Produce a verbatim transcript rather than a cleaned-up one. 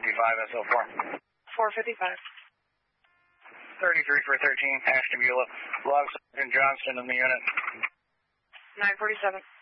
fifty-five, S O four. four fifty-five. thirty-three for thirteen, Ashtabula. Log Sergeant Johnston in the unit. nine forty-seven.